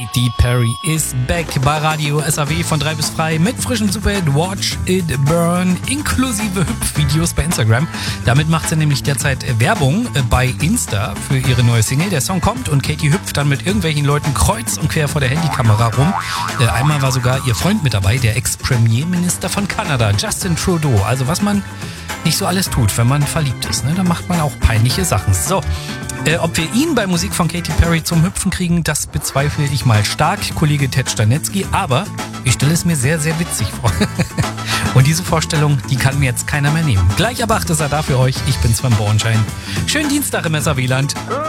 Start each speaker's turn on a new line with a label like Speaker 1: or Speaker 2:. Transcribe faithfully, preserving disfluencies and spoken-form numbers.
Speaker 1: Katy Perry is back bei Radio S A W von drei bis frei mit frischem Superhit Watch It Burn inklusive Hüpfvideos bei Instagram. Damit macht sie nämlich derzeit Werbung bei Insta für ihre neue Single. Der Song kommt und Katy hüpft dann mit irgendwelchen Leuten kreuz und quer vor der Handykamera rum. Einmal war sogar ihr Freund mit dabei, der Ex-Premierminister von Kanada, Justin Trudeau. Also was man nicht so alles tut, wenn man verliebt ist, ne? Da macht man auch peinliche Sachen. So, äh, ob wir ihn bei Musik von Katy Perry zum Hüpfen kriegen, das bezweifle ich mal stark, Kollege Ted Stanetzky, aber ich stelle es mir sehr, sehr witzig vor. Und diese Vorstellung, die kann mir jetzt keiner mehr nehmen. Gleich ab acht ist er da für euch. Ich bin Sven Bornschein. Schönen Dienstag im S A W-Land.